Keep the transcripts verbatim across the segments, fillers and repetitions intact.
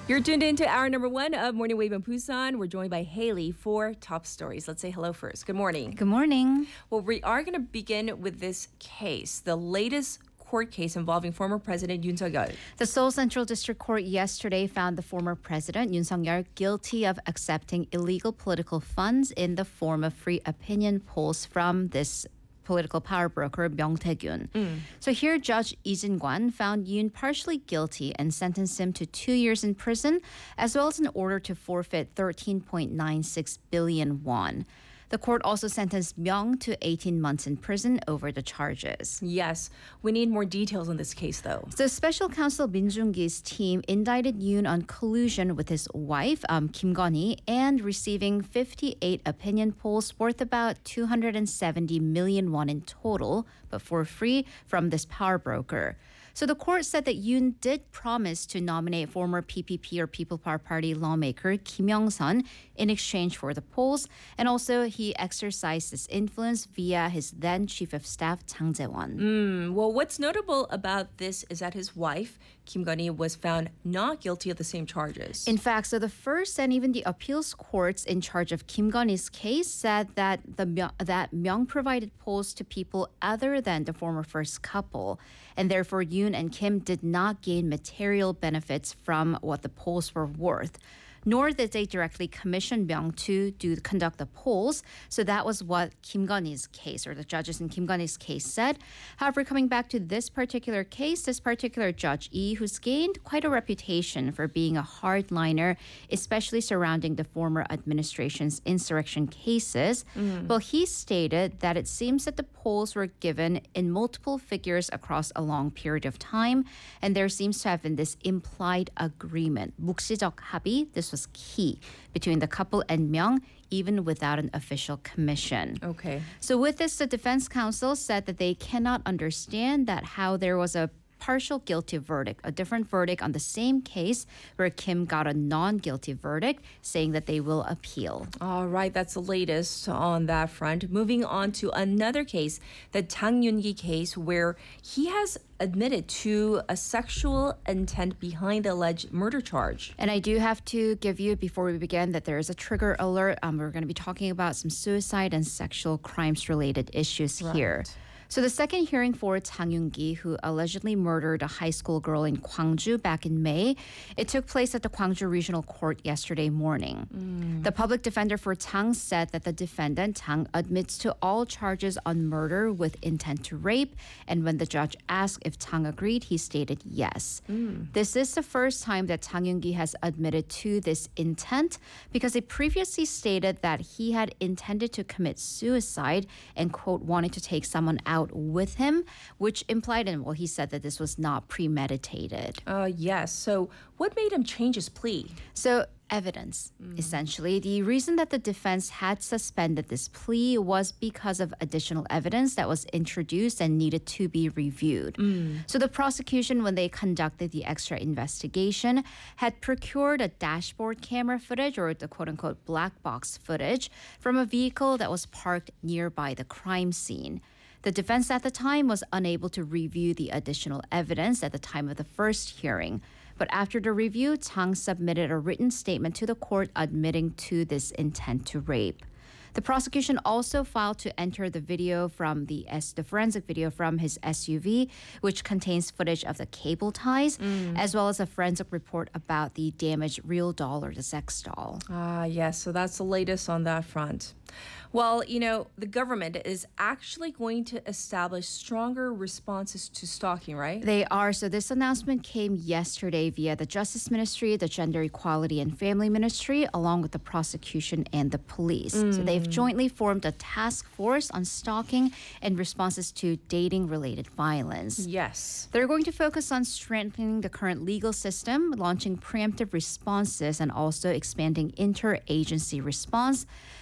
You're tuned into hour number one of Morning Wave in Busan. We're joined by Haley for top stories. Let's say hello first. Good morning. Good morning. Well, we are going to begin with this case, the latest court case involving former President Yoon Suk-yeol. The Seoul Central District Court yesterday found the former president, Yoon Suk-yeol, guilty of accepting illegal political funds in the form of free opinion polls from this political power broker Myung Tae-gyun. Mm. So here, Judge Lee Jin-kwan found Yoon partially guilty and sentenced him to two years in prison, as well as an order to forfeit thirteen point nine six billion won. The court also sentenced Myung to eighteen months in prison over the charges. Yes, we need more details on this case, though. The special counsel Min Jung-gi's team indicted Yoon on collusion with his wife, um, Kim Gun-hee, and receiving fifty-eight opinion polls worth about two hundred seventy million won in total, but for free from this power broker. So the court said that Yoon did promise to nominate former P P P or People Power Party lawmaker Kim Young-sun in exchange for the polls, and also he exercised his influence via his then chief of staff Jang Jae-won. Mm, well, what's notable about this is that his wife, Kim Gun-hee, was found not guilty of the same charges. In fact, so the first and even the appeals courts in charge of Kim Gun-hee's case said that the that Myung provided polls to people other than the former first couple, and therefore Yoon and Kim did not gain material benefits from what the polls were worth. Nor did they directly commission Myung to do conduct the polls. So that was what Kim Gun-hee's case, or the judges in Kim Gun-hee's case, said. However, coming back to this particular case, this particular Judge Lee, who's gained quite a reputation for being a hardliner, especially surrounding the former administration's insurrection cases, mm. well, he stated that it seems that the polls were given in multiple figures across a long period of time, and there seems to have been this implied agreement, 묵시적 합의. This was key between the couple and Myung, even without an official commission. Okay. So with this, the defense counsel said that they cannot understand that how there was a partial guilty verdict, a different verdict on the same case where Kim got a non-guilty verdict, saying that they will appeal. All right, that's the latest on that front. Moving on to another case, the Jang Yoon-gi case, where he has admitted to a sexual intent behind the alleged murder charge. And I do have to give you, before we begin, that there is a trigger alert. Um, we're going to be talking about some suicide and sexual crimes-related issues right. here. So the second hearing for Jang Yoon-gi, who allegedly murdered a high school girl in Gwangju back in May, it took place at the Gwangju Regional Court yesterday morning. Mm. The public defender for Jang said that the defendant, Jang, admits to all charges on murder with intent to rape, and when the judge asked if Jang agreed, he stated yes. Mm. This is the first time that Jang Yoon-gi has admitted to this intent, because he previously stated that he had intended to commit suicide and, quote, wanted to take someone out with him, which implied, and well, he said that this was not premeditated. Uh, yes. So what made him change his plea? So evidence, mm. essentially. The reason that the defense had suspended this plea was because of additional evidence that was introduced and needed to be reviewed. Mm. So the prosecution, when they conducted the extra investigation, had procured a dashboard camera footage, or the quote-unquote black box footage, from a vehicle that was parked nearby the crime scene. The defense at the time was unable to review the additional evidence at the time of the first hearing. But after the review, Jang submitted a written statement to the court admitting to this intent to rape. The prosecution also filed to enter the video from the, S- the forensic video from his S U V, which contains footage of the cable ties, mm. as well as a forensic report about the damaged real doll, or the sex doll. Ah, yes. So that's the latest on that front. Well, you know, the government is actually going to establish stronger responses to stalking, right? They are. So this announcement came yesterday via the Justice Ministry, the Gender Equality and Family Ministry, along with the prosecution and the police. Mm. So they've jointly formed a task force on stalking and responses to dating-related violence. Yes. They're going to focus on strengthening the current legal system, launching preemptive responses, and also expanding interagency response.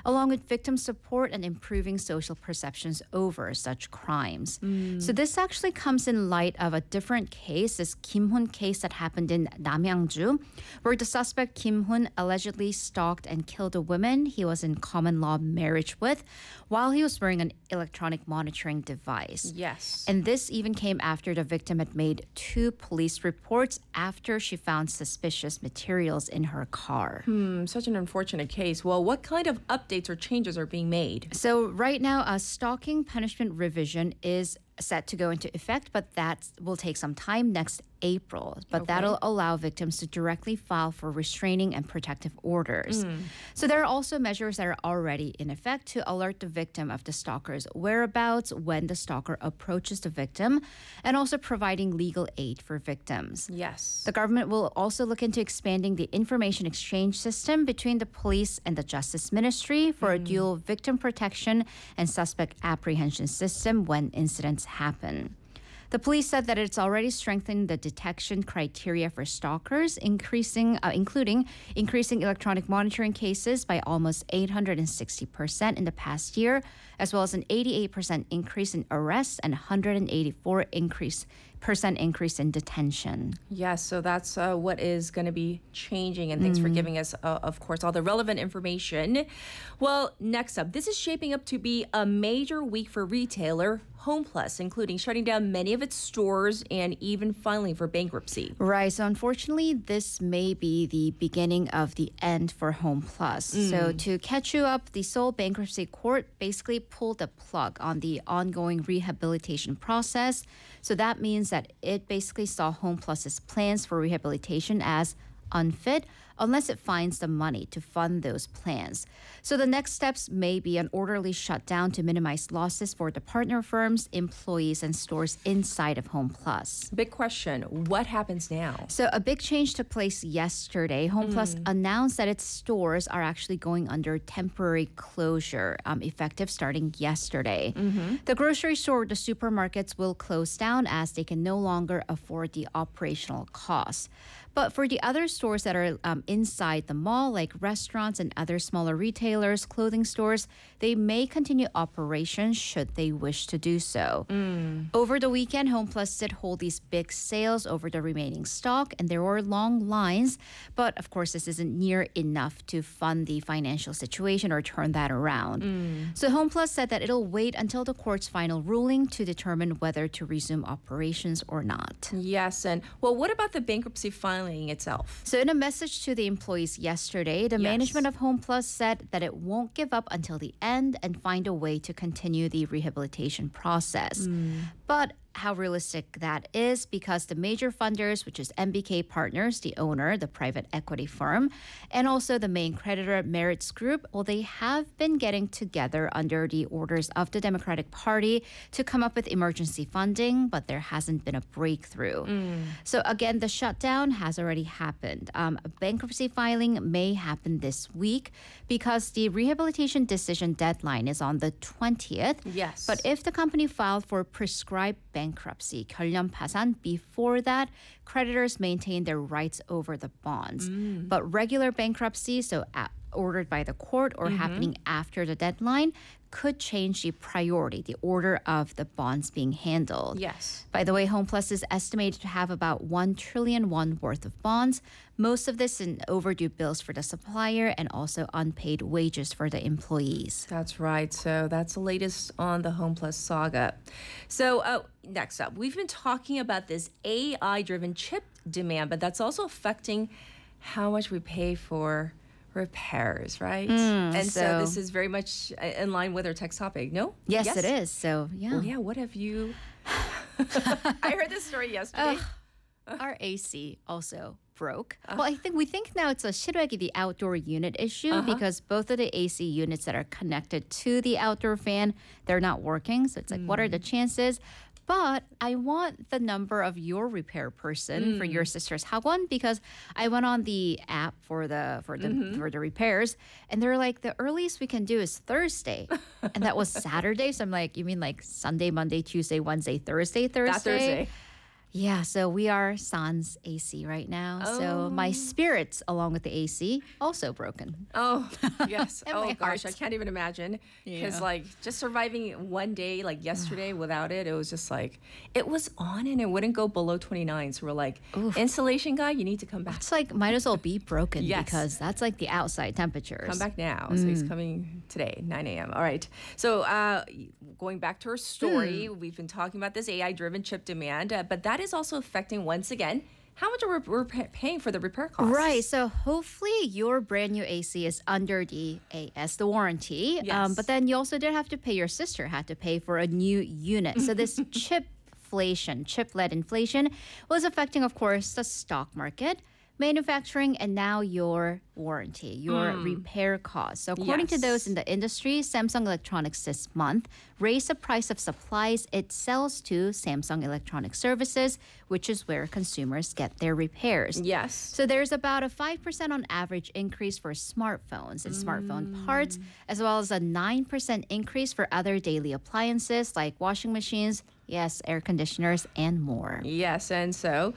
along with victim support and improving social perceptions over such crimes. Mm. So this actually comes in light of a different case, this Kim Hun case that happened in Namyangju, where the suspect Kim Hun allegedly stalked and killed a woman he was in common law marriage with while he was wearing an electronic monitoring device. Yes. And this even came after the victim had made two police reports after she found suspicious materials in her car. Hmm, such an unfortunate case. Well, what kind of updates or changes are being made? So right now, a stalking punishment revision is set to go into effect, but that will take some time next April. But Okay. that'll allow victims to directly file for restraining and protective orders. Mm. So there are also measures that are already in effect to alert the victim of the stalker's whereabouts when the stalker approaches the victim, and also providing legal aid for victims. Yes. The government will also look into expanding the information exchange system between the police and the Justice Ministry for mm. a dual victim protection and suspect apprehension system when incidents happen. The police said that it's already strengthened the detection criteria for stalkers, increasing, uh, including increasing electronic monitoring cases by almost eight hundred sixty percent in the past year, as well as an eighty-eight percent increase in arrests and one hundred eighty-four increase percent increase in detention. Yes, so that's uh, what is going to be changing. And thanks mm. for giving us, uh, of course, all the relevant information. Well, next up, this is shaping up to be a major week for retailer HomePlus, including shutting down many of its stores and even filing for bankruptcy. Right. So unfortunately, this may be the beginning of the end for HomePlus. Mm. So to catch you up, the Seoul Bankruptcy Court basically pulled the plug on the ongoing rehabilitation process. So that means that it basically saw HomePlus's plans for rehabilitation as unfit unless it finds the money to fund those plans. So the next steps may be an orderly shutdown to minimize losses for the partner firms, employees, and stores inside of HomePlus. Big question, what happens now? So a big change took place yesterday. HomePlus mm. announced that its stores are actually going under temporary closure, um, effective starting yesterday. Mm-hmm. The grocery store, the supermarkets will close down as they can no longer afford the operational costs. But for the other stores that are um, inside the mall, like restaurants and other smaller retailers, clothing stores, they may continue operations should they wish to do so. Mm. Over the weekend, HomePlus did hold these big sales over the remaining stock, and there were long lines. But of course, this isn't near enough to fund the financial situation or turn that around. Mm. So HomePlus said that it'll wait until the court's final ruling to determine whether to resume operations or not. Yes, and well, what about the bankruptcy filing itself? So in a message to the employees yesterday, the yes. management of HomePlus said that it won't give up until the end and find a way to continue the rehabilitation process. Mm. But how realistic that is, because the major funders, which is M B K Partners, the owner, the private equity firm, and also the main creditor, Meritz Group, well, they have been getting together under the orders of the Democratic Party to come up with emergency funding, but there hasn't been a breakthrough. Mm. So again, the shutdown has already happened. Um, a bankruptcy filing may happen this week because the rehabilitation decision deadline is on the twentieth. Yes. But if the company filed for prescribed bankruptcy, 결련 파산, before that, creditors maintain their rights over the bonds. Mm. But regular bankruptcy, so at, ordered by the court or mm-hmm. happening after the deadline, could change the priority, the order of the bonds being handled. Yes. By the way, HomePlus is estimated to have about one trillion won worth of bonds, most of this in overdue bills for the supplier and also unpaid wages for the employees. That's right. So that's the latest on the HomePlus saga. So uh, next up, we've been talking about this A I-driven chip demand, but that's also affecting how much we pay for repairs, right? Mm, and so, so this is very much in line with our text topic, no? Yes, yes? it is. So, yeah. Well, yeah, what have you... I heard this story yesterday. Uh, our A C also broke. Uh, well, I think we think now it's a 실외기, the outdoor unit issue, uh-huh. because both of the A C units that are connected to the outdoor fan, they're not working. So it's like, mm. what are the chances? But I want the number of your repair person mm. for your sister's hagwon, because I went on the app for the for the mm-hmm. for the repairs, and they're like, the earliest we can do is Thursday, and that was Saturday. So I'm like, you mean like Sunday, Monday, Tuesday, Wednesday, Thursday, Thursday? That Thursday. Yeah, so we are sans A C right now. So my Oh. spirits, along with the A C, also broken. Oh, yes. And oh, my gosh. I heart. can't even imagine. Because, Yeah. like, just surviving one day, like yesterday, without it, it was just like, it was on and it wouldn't go below twenty-nine. So we're like, insulation guy, you need to come back. It's like might as well be broken Yes. because that's like the outside temperatures. Come back now. So he's coming today, nine a.m. All right. So uh, going back to our story, we've been talking about this A I-driven chip demand, uh, but that is also affecting, once again, how much are we we're pa- paying for the repair costs. Right. So hopefully your brand new A C is under the A S, the warranty. Um, Yes. but then you also did have to pay, your sister had to pay for a new unit. So this chip inflation, chip-led inflation was affecting, of course, the stock market, manufacturing, and now your warranty, your repair costs. So according to Yes. those in the industry, Samsung Electronics this month raised the price of supplies it sells to Samsung Electronic Services, which is where consumers get their repairs. Yes. So there's about a five percent on average increase for smartphones and smartphone parts, as well as a nine percent increase for other daily appliances like washing machines, yes, air conditioners, and more. Yes. And so,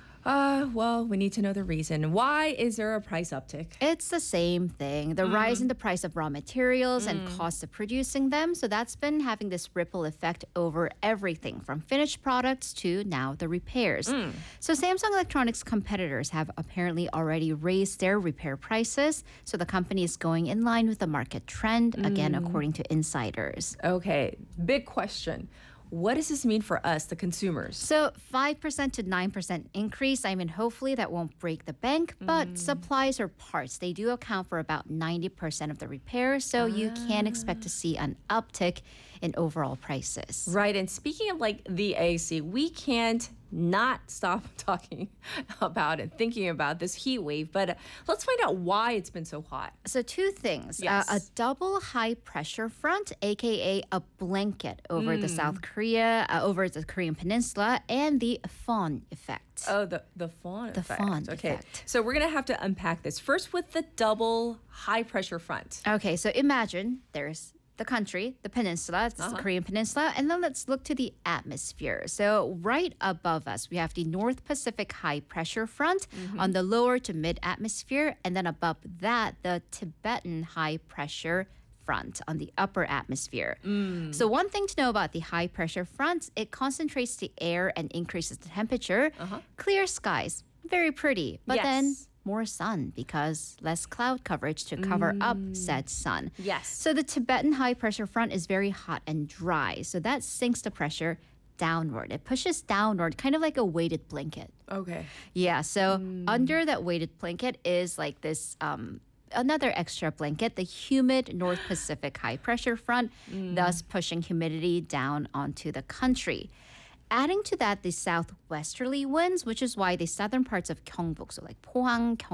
uh, well, we need to know the reason. Why is there a price uptick? It's the same thing. The rise in the price of raw materials and cost of producing them. So that's been having this ripple effect over everything from finished products to now the repairs. So Samsung Electronics competitors have apparently already raised their repair prices. So the company is going in line with the market trend, again, according to insiders. Okay. Big question. What does this mean for us, the consumers? So five percent to nine percent increase. I mean, hopefully that won't break the bank, but supplies or parts, they do account for about ninety percent of the repairs. So you can expect to see an uptick in overall prices. Right. And speaking of like the A C, we can't not stop talking about and thinking about this heat wave. But uh, let's find out why it's been so hot. So two things. Yes. Uh, a double high pressure front, aka a blanket over the South Korea, uh, over the Korean peninsula, and the fawn effect. Oh, the the fawn The effect. fawn Okay. effect. So we're gonna have to unpack this first with the double high pressure front. Okay, so imagine there's the country, the peninsula, it's the Korean peninsula, and then let's look to the atmosphere. So right above us, we have the North Pacific high pressure front on the lower to mid atmosphere, and then above that, the Tibetan high pressure front on the upper atmosphere. So one thing to know about the high pressure front, it concentrates the air and increases the temperature. Clear skies, very pretty, but then Yes. more sun because less cloud coverage to cover up said sun. Yes. So the Tibetan high pressure front is very hot and dry. So that sinks the pressure downward. It pushes downward, kind of like a weighted blanket. Okay. Yeah. So under that weighted blanket is like this um, another extra blanket, the humid North Pacific high pressure front, thus pushing humidity down onto the country. Adding to that, the southwesterly winds, which is why the southern parts of Gyeongbuk, so like Pohang,